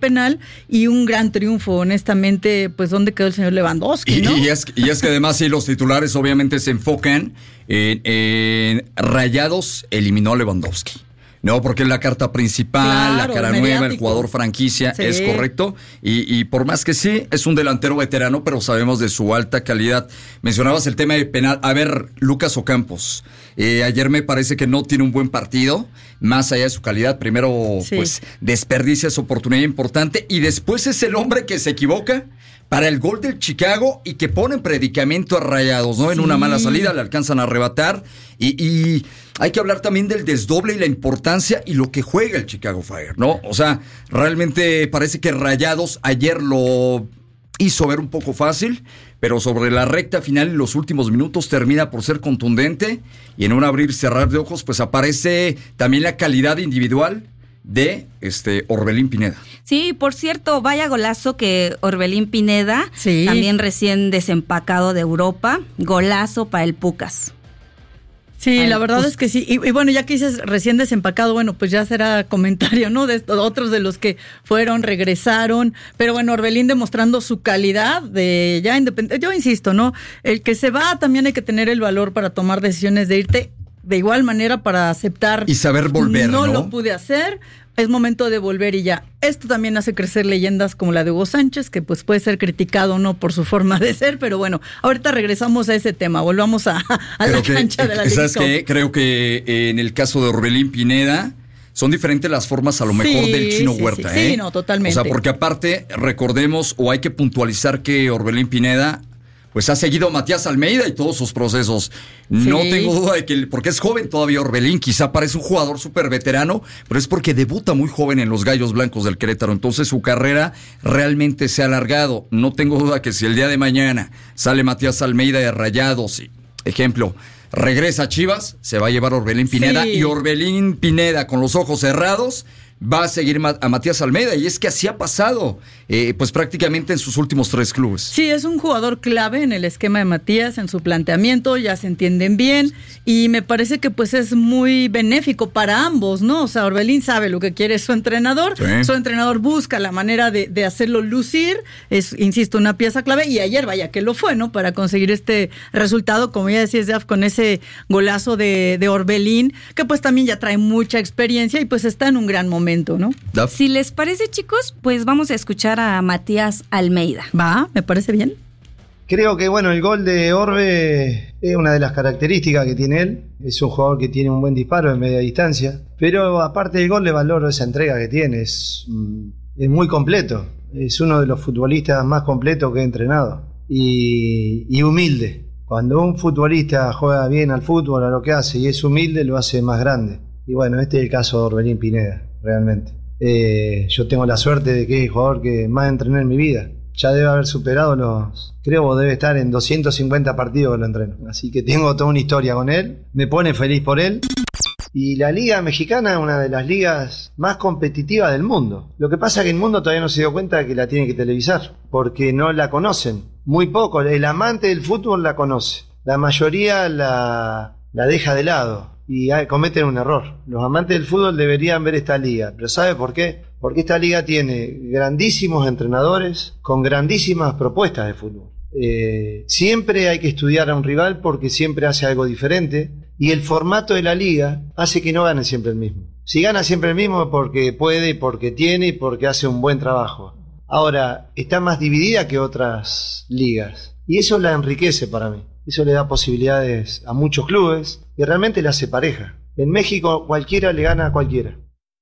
penal y un gran triunfo, honestamente, pues ¿dónde quedó el señor Lewandowski, no? Y es que además sí, los titulares obviamente se enfocan en Rayados eliminó a Lewandowski. No, porque es la carta principal, claro, la cara nueva, el jugador franquicia, sí. Es correcto. Y por más que sí, es un delantero veterano, pero sabemos de su alta calidad. Mencionabas el tema de penal. A ver, Lucas Ocampos, ayer me parece que no tiene un buen partido, más allá de su calidad. Primero, sí, pues, desperdicia esa oportunidad importante y después es el hombre que se equivoca para el gol del Chicago y que pone en predicamento a Rayados, ¿no? Sí. En una mala salida le alcanzan a arrebatar y hay que hablar también del desdoble y la importancia y lo que juega el Chicago Fire, ¿no? O sea, realmente parece que Rayados ayer lo hizo ver un poco fácil, pero sobre la recta final en los últimos minutos termina por ser contundente y en un abrir y cerrar de ojos pues aparece también la calidad individual de Orbelín Pineda. Sí, por cierto, vaya golazo que Orbelín Pineda, sí, también recién desempacado de Europa, golazo para el Pucas. Sí, la verdad es que sí. Y bueno, ya que dices recién desempacado, bueno, pues ya será comentario, ¿no? De otros de los que fueron, regresaron. Pero bueno, Orbelín demostrando su calidad de ya independiente. Yo insisto, ¿no? El que se va también hay que tener el valor para tomar decisiones de irte de igual manera para aceptar. Y saber volver, ¿no? No lo pude hacer. Es momento de volver y ya. Esto también hace crecer leyendas como la de Hugo Sánchez, que pues puede ser criticado o no por su forma de ser, pero bueno, ahorita regresamos a ese tema, volvamos a la cancha de la Liga. ¿Sabes qué? Creo que en el caso de Orbelín Pineda son diferentes las formas a lo mejor del Chino Huerta, sí, sí, no, totalmente. O sea, porque aparte, recordemos, o hay que puntualizar que Orbelín Pineda pues ha seguido a Matías Almeida y todos sus procesos. Sí. No tengo duda de que, porque es joven todavía Orbelín, quizá parece un jugador súper veterano, pero es porque debuta muy joven en los Gallos Blancos del Querétaro, entonces su carrera realmente se ha alargado. No tengo duda que si el día de mañana sale Matías Almeida de Rayados, ejemplo, regresa a Chivas, se va a llevar a Orbelín Pineda, sí, y Orbelín Pineda con los ojos cerrados va a seguir a Matías Almeida, y es que así ha pasado, pues prácticamente en sus últimos 3 clubes. Sí, es un jugador clave en el esquema de Matías, en su planteamiento, ya se entienden bien, y me parece que pues es muy benéfico para ambos, ¿no? O sea, Orbelín sabe lo que quiere su entrenador, sí, su entrenador busca la manera de hacerlo lucir, es, insisto, una pieza clave, y ayer vaya que lo fue, ¿no? Para conseguir este resultado, como ya decías, Daf, con ese golazo de Orbelín, que pues también ya trae mucha experiencia y pues está en un gran momento, ¿no? Si les parece, chicos, pues vamos a escuchar a Matías Almeida. ¿Va? ¿Me parece bien? Creo que, bueno, el gol de Orbe es una de las características que tiene él. Es un jugador que tiene un buen disparo en media distancia. Pero aparte del gol, le valoro esa entrega que tiene. Es muy completo. Es uno de los futbolistas más completos que he entrenado. Y humilde. Cuando un futbolista juega bien al fútbol, a lo que hace, y es humilde, lo hace más grande. Y bueno, este es el caso de Orbelín Pineda, realmente. Yo tengo la suerte de que es el jugador que más entrené en mi vida. Ya debe haber superado creo que debe estar en 250 partidos que lo entreno. Así que tengo toda una historia con él. Me pone feliz por él. Y la Liga Mexicana es una de las ligas más competitivas del mundo. Lo que pasa es que el mundo todavía no se dio cuenta de que la tiene que televisar, porque no la conocen. Muy poco. El amante del fútbol la conoce. La mayoría la deja de lado y cometen un error. Los amantes del fútbol deberían ver esta liga. ¿Pero sabe por qué? Porque esta liga tiene grandísimos entrenadores con grandísimas propuestas de fútbol. Siempre hay que estudiar a un rival porque siempre hace algo diferente, y el formato de la liga hace que no gane siempre el mismo. Si gana siempre el mismo es porque puede, y porque tiene, y porque hace un buen trabajo. Ahora, está más dividida que otras ligas, y eso la enriquece para mí. Eso le da posibilidades a muchos clubes y realmente la hace pareja. En México cualquiera le gana a cualquiera.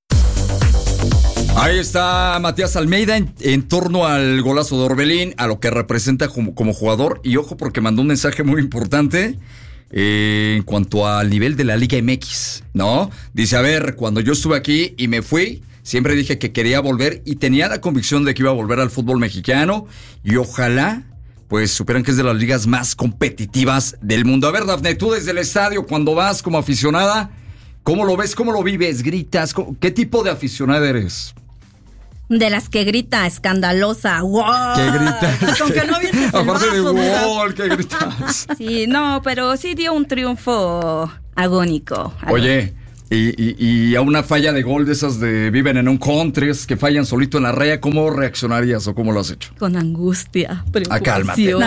Ahí está Matías Almeida en torno al golazo de Orbelín, a lo que representa como jugador. Y ojo, porque mandó un mensaje muy importante en cuanto al nivel de la Liga MX, ¿no? Dice, a ver, cuando yo estuve aquí y me fui, siempre dije que quería volver y tenía la convicción de que iba a volver al fútbol mexicano, y ojalá pues supieran que es de las ligas más competitivas del mundo. A ver, Dafne, tú desde el estadio, cuando vas como aficionada, ¿cómo lo ves? ¿Cómo lo vives? ¿Gritas? ¿Qué tipo de aficionada eres? De las que grita escandalosa. ¡Wow! ¿Qué gritas? Aunque no vienes el aparte de vaso, gol, ¿qué gritas? Sí, no, pero sí dio un triunfo agónico. Oye, y a una falla de gol de esas de viven en un countries que fallan solito en la raya, ¿cómo reaccionarías o cómo lo has hecho? Con angustia, preocupación. Cálmate. No,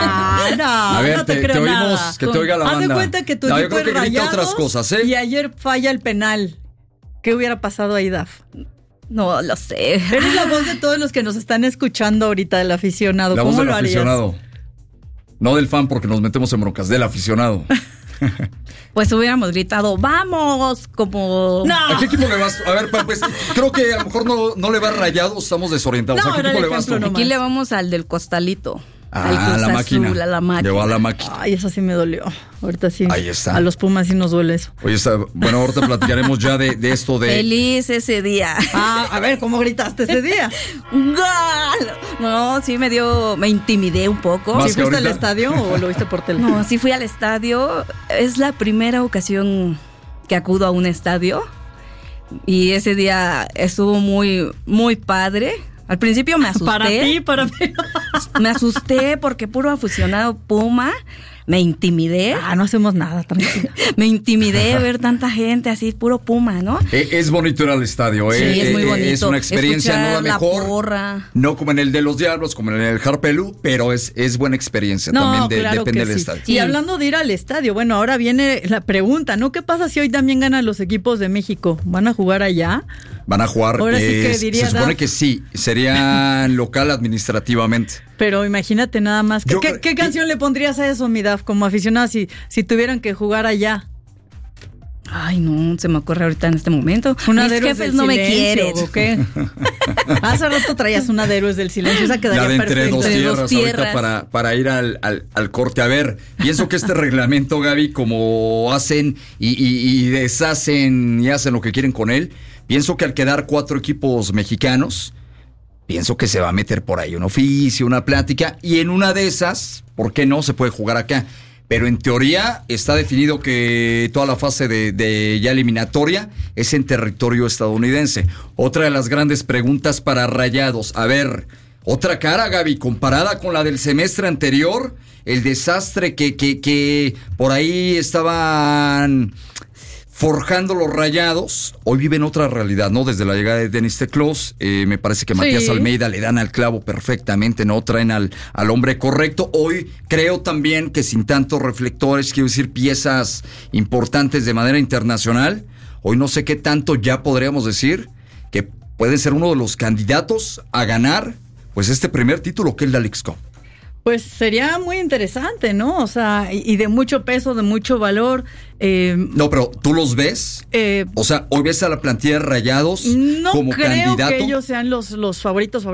a ver, no te oímos, nada. que te oiga la banda. Haz de cuenta que tu equipo es Rayados otras cosas, ¿eh? y ayer falla el penal. ¿Qué hubiera pasado ahí, Daf? No lo sé. Eres la voz de todos los que nos están escuchando ahorita, del aficionado. ¿Cómo lo harías? Aficionado. No del fan, porque nos metemos en broncas, del aficionado. Pues hubiéramos gritado, ¡vamos! Como... No. ¿A qué equipo le vas? A ver, pues creo que a lo mejor no le va Rayados, estamos desorientados. No, ¿A qué equipo le vas tú? Aquí le vamos al del costalito. A la máquina. Azul, a la máquina. Llevó a la máquina. Ay, eso sí me dolió. Ahorita sí. Ahí está. A los Pumas sí nos duele eso. Oye, bueno, ahorita platicaremos ya de esto de... Feliz ese día. A ver, ¿cómo gritaste ese día? ¡Gol! No, sí me intimidé un poco. ¿Sí fuiste al estadio o lo viste por tele? No, sí fui al estadio. Es la primera ocasión que acudo a un estadio. Y ese día estuvo muy, muy padre. Al principio me asusté. Para mí. Me asusté porque puro aficionado Puma. Me intimidé. No hacemos nada, tranquila. Me intimidé ver tanta gente así, puro Puma, ¿no? Es bonito ir al estadio, ¿eh? Sí, es muy bonito. Es una experiencia, escuchar no la mejor. La porra. No como en el de los Diablos, como en el Harpelú, pero es buena experiencia. También claro depende que del sí. estadio. Y hablando de ir al estadio, bueno, ahora viene la pregunta, ¿no? ¿Qué pasa si hoy también ganan los equipos de México? ¿Van a jugar allá? Van a jugar, ahora sí que diría se supone que sí, sería local administrativamente. Pero imagínate nada más. ¿Qué canción le pondrías a eso, mi Daf, como aficionado, si tuvieran que jugar allá? Ay, no, se me ocurre ahorita en este momento. Mis jefes no me quieren. ¿O qué? Hace rato traías una de Héroes del Silencio, esa quedaría la de perfecta. Entre dos tierras. Ahorita para ir al corte. A ver, pienso que este reglamento, Gaby, como hacen y deshacen y hacen lo que quieren con él, pienso que al quedar 4 equipos mexicanos, pienso que se va a meter por ahí un oficio, una plática, y en una de esas, ¿por qué no? Se puede jugar acá. Pero en teoría está definido que toda la fase de ya eliminatoria es en territorio estadounidense. Otra de las grandes preguntas para Rayados. A ver, otra cara, Gaby, comparada con la del semestre anterior, el desastre que por ahí estaban forjando los Rayados, hoy viven otra realidad, ¿no? Desde la llegada de Denis Teclós, me parece que Matías Almeida le dan al clavo perfectamente, ¿no? Traen al hombre correcto. Hoy creo también que sin tantos reflectores, quiero decir, piezas importantes de manera internacional, hoy no sé qué tanto ya podríamos decir que pueden ser uno de los candidatos a ganar, pues este primer título que es la Leagues Cup. Pues sería muy interesante, ¿no? O sea, y de mucho peso, de mucho valor. No, pero ¿tú los ves? O sea, ¿hoy ves a la plantilla de Rayados como candidato? No creo que ellos sean los favoritos.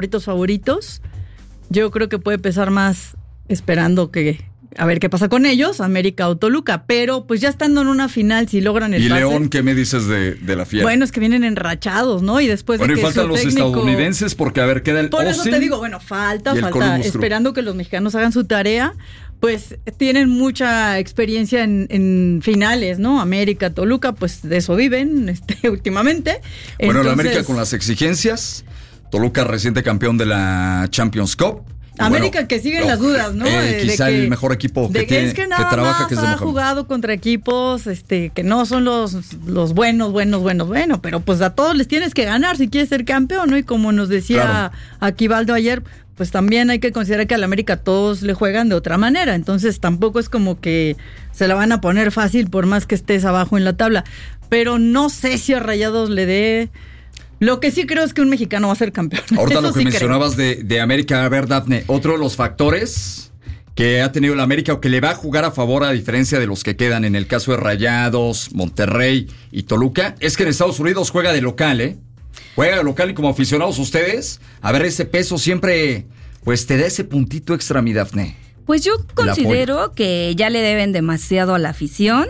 Yo creo que puede pesar más esperando a ver qué pasa con ellos, América o Toluca, pero pues ya estando en una final, si logran el pase. ¿Y León qué me dices de la Fiera? Bueno, es que vienen enrachados, ¿no? Y después de que y faltan los estadounidenses porque, a ver, queda el Por eso te digo, bueno, falta, esperando que los mexicanos hagan su tarea, pues tienen mucha experiencia en finales, ¿no? América, Toluca, pues de eso viven últimamente. Bueno, la América con las exigencias, Toluca reciente campeón de la Champions Cup. América, bueno, que siguen las dudas, ¿no? Quizá el mejor equipo que tiene, que trabaja, que es de Mohamed. Ha jugado contra equipos que no son los buenos, pero pues a todos les tienes que ganar si quieres ser campeón, ¿no? Y como nos decía Aquivaldo ayer, pues también hay que considerar que al América todos le juegan de otra manera, entonces tampoco es como que se la van a poner fácil por más que estés abajo en la tabla, pero no sé si a Rayados le dé. Lo que sí creo es que un mexicano va a ser campeón. Ahorita lo que mencionabas de América, a ver, Dafne, otro de los factores que ha tenido la América o que le va a jugar a favor, a diferencia de los que quedan en el caso de Rayados, Monterrey y Toluca, es que en Estados Unidos juega de local, ¿eh? Juega de local y como aficionados ustedes, a ver, ese peso siempre, pues te da ese puntito extra, mi Dafne. Pues yo considero que ya le deben demasiado a la afición.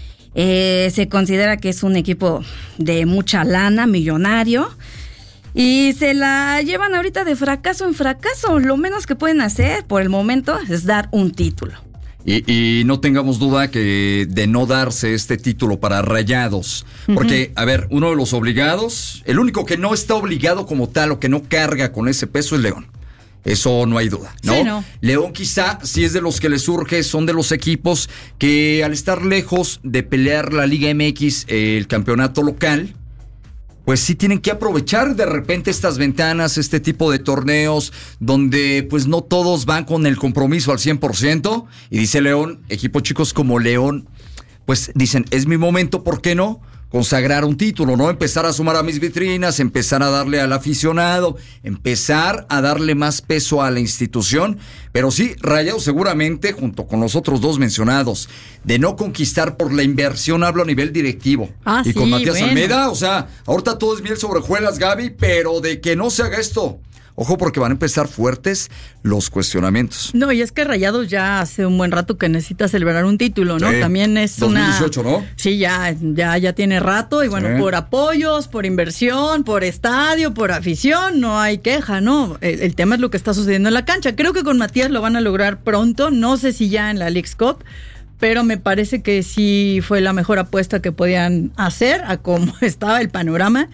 Se considera que es un equipo de mucha lana, millonario, y se la llevan ahorita de fracaso en fracaso. Lo menos que pueden hacer por el momento es dar un título. Y no tengamos duda que de no darse este título para Rayados, porque, a ver, uno de los obligados, el único que no está obligado como tal o que no carga con ese peso es León. Eso no hay duda, ¿no? Sí, no. León quizá, si es de los que le surge, son de los equipos que al estar lejos de pelear la Liga MX, el campeonato local, pues sí tienen que aprovechar de repente estas ventanas, este tipo de torneos, donde pues no todos van con el compromiso al 100%. Y dice León, equipos chicos como León, pues dicen, es mi momento, ¿por qué no? Consagrar un título, ¿no? Empezar a sumar a mis vitrinas, empezar a darle al aficionado, empezar a darle más peso a la institución. Pero sí, Rayados seguramente, junto con los otros dos mencionados, de no conquistar por la inversión, hablo a nivel directivo. Y con Matías Almeida, o sea, ahorita todo es miel sobre hojuelas, Gaby, pero de que no se haga esto. Ojo, porque van a empezar fuertes los cuestionamientos. No, y es que Rayados ya hace un buen rato que necesita celebrar un título, ¿no? Sí, también es 2018, ¿no? Sí, ya tiene rato. Y bueno, sí, por apoyos, por inversión, por estadio, por afición, no hay queja, ¿no? El tema es lo que está sucediendo en la cancha. Creo que con Matías lo van a lograr pronto. No sé si ya en la Leagues Cup, pero me parece que sí fue la mejor apuesta que podían hacer a cómo estaba el panorama.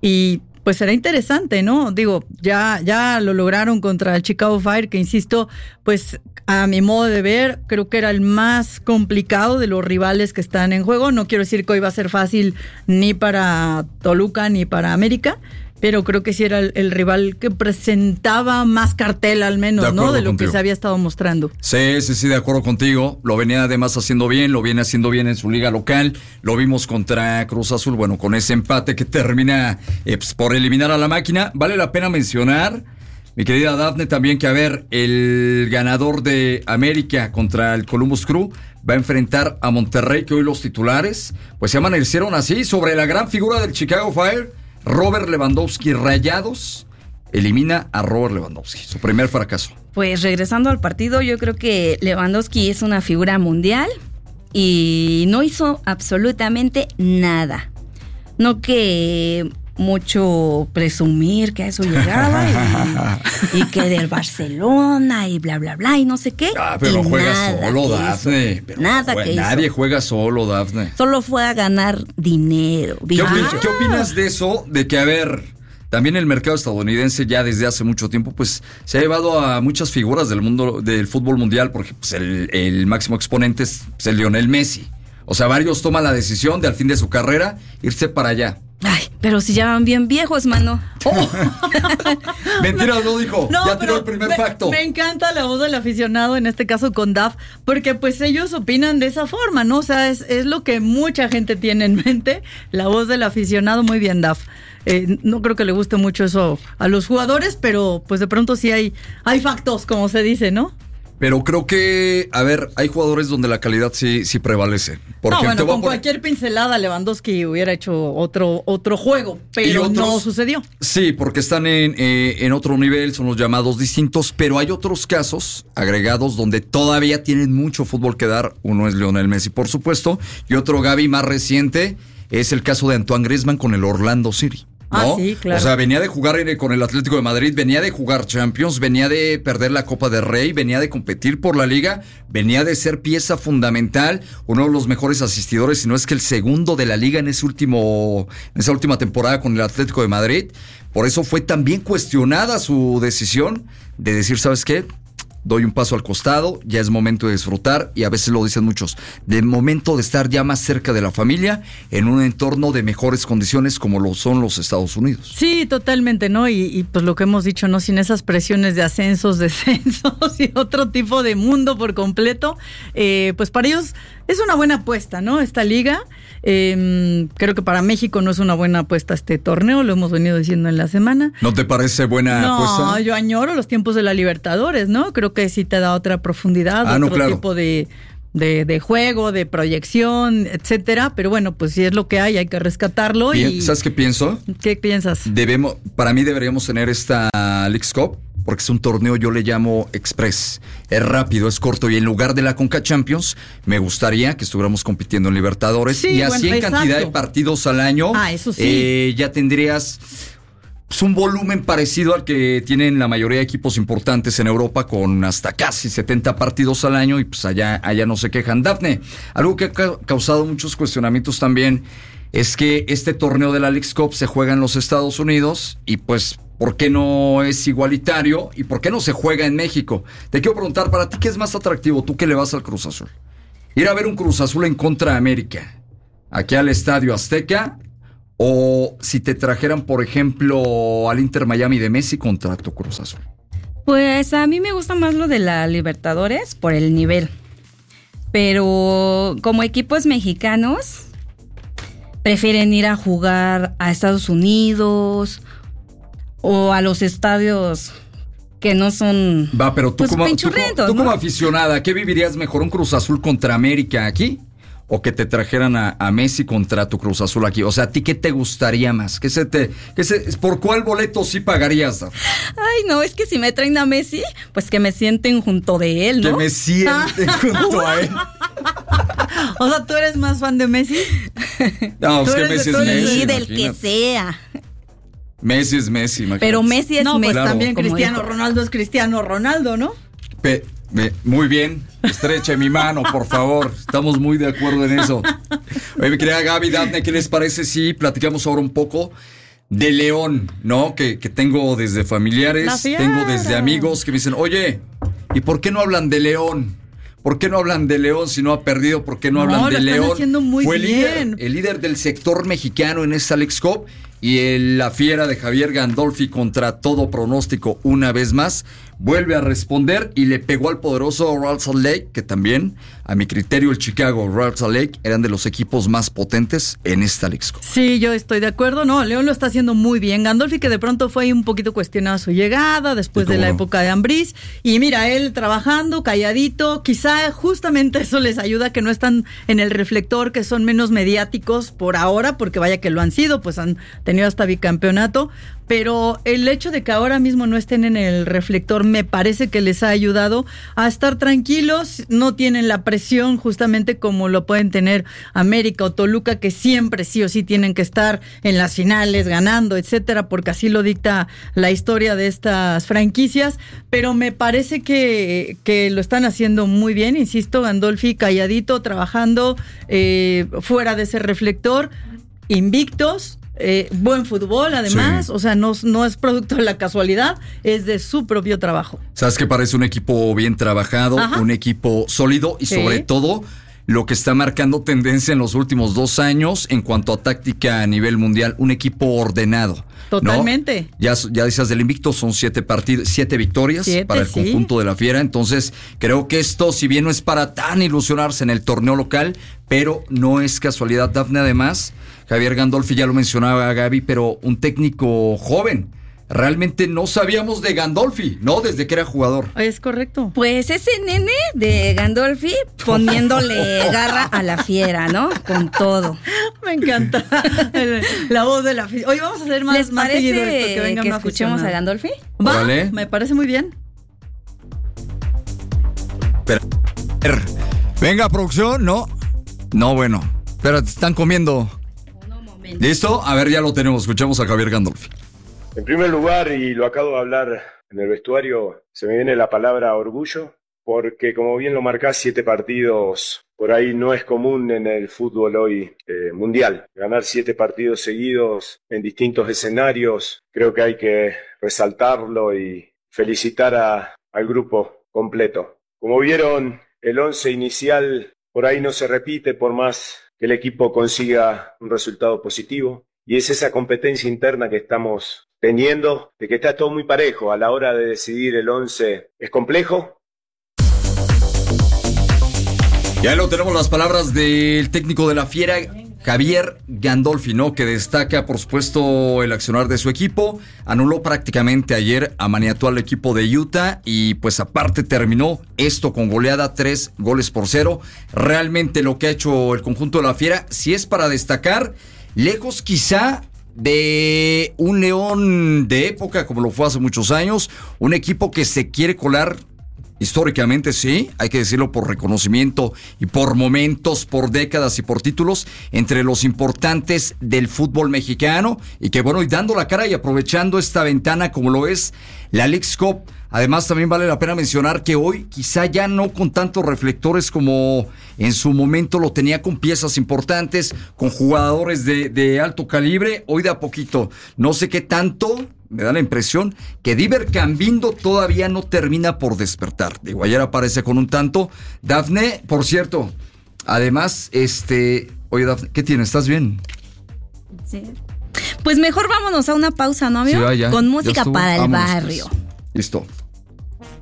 Y pues será interesante, ¿no? Digo, ya lo lograron contra el Chicago Fire, que insisto, pues a mi modo de ver, creo que era el más complicado de los rivales que están en juego. No quiero decir que hoy va a ser fácil ni para Toluca ni para América, pero creo que sí era el rival que presentaba más cartel al menos, ¿no? De lo que se había estado mostrando. Sí, de acuerdo contigo. Lo venía además haciendo bien, lo viene haciendo bien en su liga local. Lo vimos contra Cruz Azul, bueno, con ese empate que termina pues, por eliminar a la máquina. Vale la pena mencionar, mi querida Dafne, también que, a ver, el ganador de América contra el Columbus Crew va a enfrentar a Monterrey, que hoy los titulares pues se amanecieron así sobre la gran figura del Chicago Fire. Robert Lewandowski. Rayados elimina a Robert Lewandowski, su primer fracaso. Pues regresando al partido, yo creo que Lewandowski es una figura mundial y no hizo absolutamente nada. No que mucho presumir que a eso llegaba y que del Barcelona y bla bla bla y no sé qué. Pero juega solo, Dafne. Nadie juega solo, Dafne. Solo fue a ganar dinero. ¿Qué opinas de eso? De que, a ver, también el mercado estadounidense ya desde hace mucho tiempo pues se ha llevado a muchas figuras del mundo del fútbol mundial, porque pues, el máximo exponente es el Lionel Messi. O sea, varios toman la decisión de al fin de su carrera irse para allá. Ay, pero si ya van bien viejos, mano. Oh. Mentiras, no dijo. No, ya tiró el primer facto. Me encanta la voz del aficionado, en este caso con Daf, porque pues ellos opinan de esa forma, ¿no? O sea, es lo que mucha gente tiene en mente, la voz del aficionado. Muy bien, Daf. No creo que le guste mucho eso a los jugadores, pero pues de pronto sí hay factos, como se dice, ¿no? Pero creo que, a ver, hay jugadores donde la calidad sí prevalece. Porque con cualquier pincelada Lewandowski hubiera hecho otro juego, pero no sucedió. Sí, porque están en otro nivel, son los llamados distintos, pero hay otros casos agregados donde todavía tienen mucho fútbol que dar. Uno es Lionel Messi, por supuesto, y otro, Gaby, más reciente, es el caso de Antoine Griezmann con el Orlando City. ¿No? Sí, claro. O sea, venía de jugar con el Atlético de Madrid, venía de jugar Champions, venía de perder la Copa del Rey, venía de competir por la Liga, venía de ser pieza fundamental, uno de los mejores asistidores, si no es que el segundo de la Liga en esa última temporada con el Atlético de Madrid. Por eso fue también cuestionada su decisión de decir, ¿sabes qué? Doy un paso al costado, ya es momento de disfrutar, y a veces lo dicen muchos, de momento de estar ya más cerca de la familia en un entorno de mejores condiciones como lo son los Estados Unidos. Sí, totalmente, ¿no? Y pues lo que hemos dicho, ¿no? Sin esas presiones de ascensos, descensos y otro tipo de mundo por completo, pues para ellos es una buena apuesta, ¿no? Esta liga. Creo que para México no es una buena apuesta este torneo, lo hemos venido diciendo en la semana. ¿No te parece buena apuesta? No, yo añoro los tiempos de la Libertadores, ¿no? Creo que sí te da otra profundidad, tipo de juego, de proyección, etcétera, pero bueno, pues si es lo que hay que rescatarlo. ¿Sabes qué pienso? ¿Qué piensas? Para mí deberíamos tener esta Leagues Cup, porque es un torneo, yo le llamo express. Es rápido, es corto, y en lugar de la Conca Champions, me gustaría que estuviéramos compitiendo en Libertadores. Sí, y así en cantidad de partidos al año, eso sí. Ya tendrías pues, un volumen parecido al que tienen la mayoría de equipos importantes en Europa, con hasta casi 70 partidos al año, y pues allá no se quejan. Dafne, algo que ha causado muchos cuestionamientos también es que este torneo de la Leagues Cup se juega en los Estados Unidos, y pues ¿Por qué no es igualitario? ¿Y por qué no se juega en México? Te quiero preguntar, para ti, ¿qué es más atractivo? Tú que le vas al Cruz Azul. Ir a ver un Cruz Azul en contra de América, aquí al Estadio Azteca, o si te trajeran, por ejemplo, al Inter Miami de Messi contra tu Cruz Azul. Pues a mí me gusta más lo de la Libertadores por el nivel. Pero como equipos mexicanos prefieren ir a jugar a Estados Unidos o a los estadios que no son... Va, pero tú, pues, tú como aficionada, ¿qué vivirías mejor? ¿Un Cruz Azul contra América aquí? ¿O que te trajeran a Messi contra tu Cruz Azul aquí? O sea, ¿a ti qué te gustaría más? ¿Por cuál boleto sí pagarías? Ay, no, es que si me traen a Messi, pues que me sienten junto de él, ¿no? Que me sienten junto a él. O sea, ¿tú eres más fan de Messi? No, es que Messi es Messi. Sí, del que sea. Messi es Messi, imagínate. Pero Messi es Messi. No, pues claro, también Cristiano Ronaldo es Cristiano Ronaldo, ¿no? Muy bien, estreche mi mano, por favor. Estamos muy de acuerdo en eso. Oye, mi querida Gaby, Dafne, ¿qué les parece si platicamos ahora un poco de León, ¿no? Que tengo desde familiares, tengo desde amigos que me dicen, oye, ¿y por qué no hablan de León? ¿Por qué no hablan de León si no ha perdido? ¿Por qué no hablan de León? Haciendo muy Fue bien. el líder del sector mexicano en esta Leagues Cup y la fiera de Javier Gandolfi contra todo pronóstico una vez más vuelve a responder y le pegó al poderoso Real Salt Lake, que también, a mi criterio, el Chicago Real Salt Lake eran de los equipos más potentes en esta Leagues Cup. Sí, yo estoy de acuerdo. No, León lo está haciendo muy bien. Gandolfi, que de pronto fue un poquito cuestionada su llegada después de la época de Ambriz. Y mira, él trabajando, calladito, quizá justamente eso les ayuda, que no están en el reflector, que son menos mediáticos por ahora, porque vaya que lo han sido, pues han tenido hasta bicampeonato. Pero el hecho de que ahora mismo no estén en el reflector me parece que les ha ayudado a estar tranquilos, no tienen la presión justamente como lo pueden tener América o Toluca, que siempre sí o sí tienen que estar en las finales ganando, etcétera, porque así lo dicta la historia de estas franquicias, pero me parece que lo están haciendo muy bien, insisto, Gandolfi calladito, trabajando fuera de ese reflector, invictos. Buen fútbol, además, sí. O sea, no es producto de la casualidad, es de su propio trabajo. ¿Sabes qué? Parece un equipo bien trabajado, ajá, un equipo sólido y sobre todo lo que está marcando tendencia en los últimos 2 años en cuanto a táctica a nivel mundial, un equipo ordenado. Totalmente. ¿No? Ya decías del invicto, son 7 victorias para el conjunto de la Fiera. Entonces, creo que esto, si bien no es para tan ilusionarse en el torneo local, pero no es casualidad, Dafne. Además, Javier Gandolfi, ya lo mencionaba Gaby, pero un técnico joven. Realmente no sabíamos de Gandolfi, ¿no? Desde que era jugador. Es correcto. Pues ese nene de Gandolfi poniéndole garra a la Fiera, ¿no? Con todo. Me encanta la voz de la Fiera. Hoy vamos a hacer más seguido esto, que venga que escuchemos a Gandolfi. Va, ¿vale? Me parece muy bien. Venga, producción, ¿no? No, bueno. Espérate, están comiendo. ¿Listo? A ver, ya lo tenemos. Escuchamos a Javier Gandolfi. En primer lugar, y lo acabo de hablar en el vestuario, se me viene la palabra orgullo, porque como bien lo marcás, 7 partidos por ahí no es común en el fútbol hoy mundial. Ganar 7 partidos seguidos en distintos escenarios, creo que hay que resaltarlo y felicitar al grupo completo. Como vieron, el 11 inicial por ahí no se repite por más que el equipo consiga un resultado positivo. Y es esa competencia interna que estamos teniendo, de que está todo muy parejo a la hora de decidir el 11. ¿Es complejo? Ya lo tenemos, las palabras del técnico de la Fiera, Javier Gandolfi, ¿no? Que destaca, por supuesto, el accionar de su equipo. Anuló prácticamente ayer, amaniató al equipo de Utah y pues aparte terminó esto con goleada 3-0. Realmente lo que ha hecho el conjunto de la Fiera, si es para destacar, lejos quizá de un León de época como lo fue hace muchos años, un equipo que se quiere colar históricamente, sí, hay que decirlo, por reconocimiento y por momentos, por décadas y por títulos, entre los importantes del fútbol mexicano, y que bueno, y dando la cara y aprovechando esta ventana como lo es la Leagues Cup. Además, también vale la pena mencionar que hoy, quizá ya no con tantos reflectores como en su momento lo tenía, con piezas importantes, con jugadores de alto calibre, hoy de a poquito. No sé qué tanto me da la impresión que Diver Cambindo todavía no termina por despertar. Digo, ayer aparece con un tanto. Dafne, por cierto, además, oye, Dafne, ¿qué tienes? ¿Estás bien? Sí. Pues mejor vámonos a una pausa, ¿no, amigo? Sí, con música para el barrio. Listo.